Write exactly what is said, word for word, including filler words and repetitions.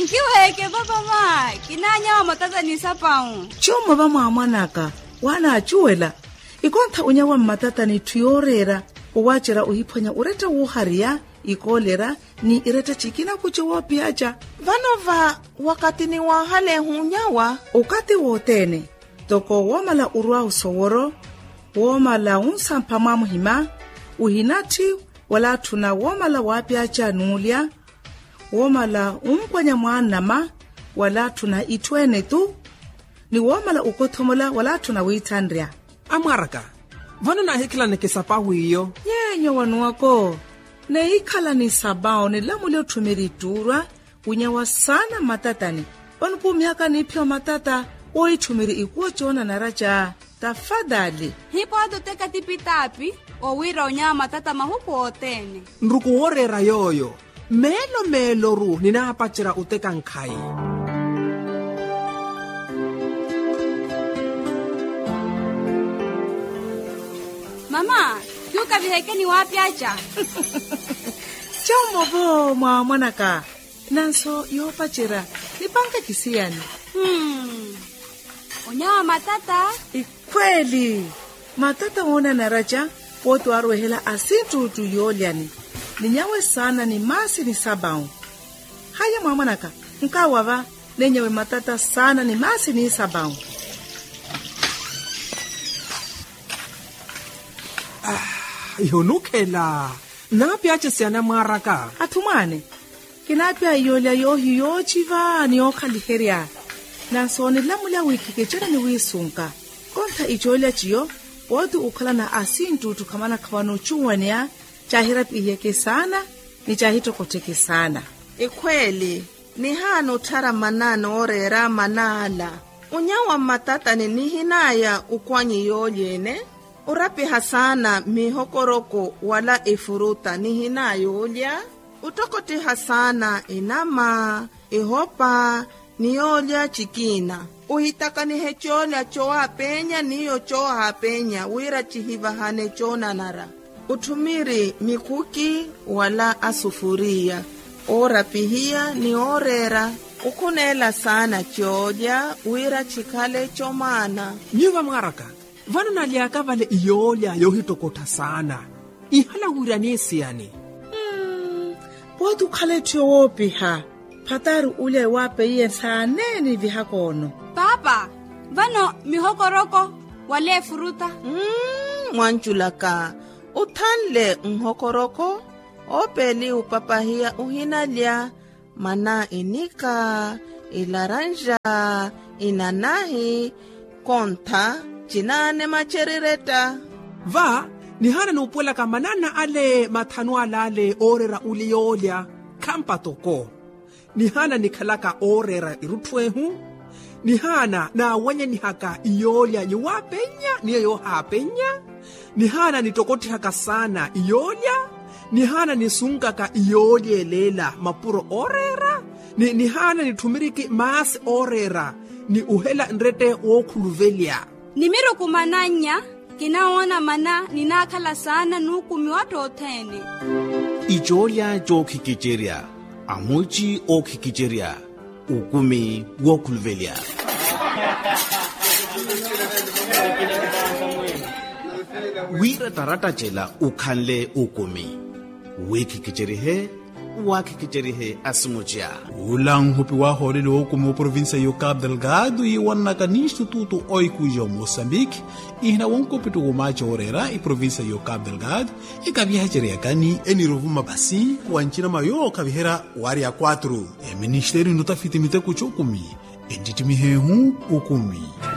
Nkiweke baba ma, kinanya wa matata ni sapao. Choma ba mwanaka, wana achuela. Ikonta unyawa matata ni tuyorera, uwachera uhiponya ureta uharia, ikolera ni ireta chikina kuchewa piacha. Vanova wakati ni wahale hunyawa. Ukati wotene, toko womala urua usoworo, womala unsampa mamuhima, uhinati wala tuna womala wapiacha nulia, womala umkwanya mwanama, wala tuna itwene tu, ni womala ukotomola wala tuna witandria. Amaraka, vana na hekila neke sapahu iyo? Nyenyo wanu wako, ne ikala ni sabao ni lamu leo tumiriturwa, unyawa sana matatani. Wanupu miaka ni pio matata, oi tumiri ikuwa chona na raja, tafadhali. Hipo hado teka tipitapi, owira unyawa matata mahuku otene. Nruku orera yoyo, melo melo ru, nina apachira uteka nkai. Mama, yuka viheke ni wapi acha? Chomo bo mwa mwanaka, nanso yopa chira, nipange kisiani. Hmm, unyawa matata? Ikweli, matata ona na raja, wotu aruehela asintu tu yoliani. Ninyawe sana ni masi ni sabao. Haya mwa mwanaka, nkawava, nenyewe matata sana ni masi ni sabao. Yonukela, napi ache siana maraka. Atumane, kinapia yolia yohi yochiva ni okaliheria. Nansoni lamula wiki kechana ni wisunka. Konta ijolia chiyo, wadu ukala na asintu tukamana kawano chuwania, chahirap iheke sana, ni chahito koteke sana. Ikweli, ni hano tara manano orera manala. Unyawa matata ni nihinaya ukwanyi yolyene. Urapi hasana mihokoroko wala ifuruta nihina yolya. Utokoti hasana inama, ihopa, niyolya chikina. Uhitaka ni hecholya choa penya niyo choa penya wira chihiva hane chona nara. Utumiri mikuki wala asufuria. Orapi hiya ni orera. Ukunela sana cholya wira chikale chomana. Nyuva maraka. Vana na liaka vale iyolya yohitokota sana. Ihala uranesi yani. Hmm, wadu kale tuyopi ha. Pataru ule wape iye saaneni vihakono. Papa, vano mihokoroko wale furuta? Hmm, mwanchulaka. Utanle mhokoroko. Opeli upapahia uhinalya. Mana inika, ilaranja, inanahi, konta, chinane macherireta. Va, ni hana nupuela kamanana ale matanua lale orera uliyolya kampa toko. Ni hana nikalaka orera irutwehu. Ni hana na wanya ni haka iyolya yuwa penya, niyo yoha penya. Ni hana nitokoti haka sana iyolya. Ni hana nisungaka iyolye lela mapuro orera. Ni, ni hana nitumiriki maas orera. Ni uhela nrete wokuluvelya. Nimiru kumananya, kinaona mana ninakala sana nukumi watu otene. Ijolya jo kikijeria, amuji o kikijeria, ukumi wokuluvelya. Wira tarata jela ukhanle ukumi. Wiki kijerihe, waki kijerihe asumuja. Ulang hupi wa holele ukumi o província yo Cabo Delgado e wanaka ni Instituto Oikuja Moçambique e hina wankopitu umacha orera e província yo Cabo Delgado e kabiha jeriakani e niruvuma basi wanchina mayo kabihera wari ya quatro. E ministério notafiti mite kuchokumi. E ditimihehu ukumi.